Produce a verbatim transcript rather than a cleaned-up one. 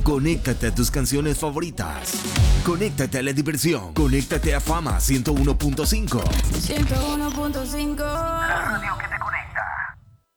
Conéctate a tus canciones favoritas. Conéctate a la diversión. Conéctate a Fama ciento uno punto cinco. ciento uno punto cinco. La radio que te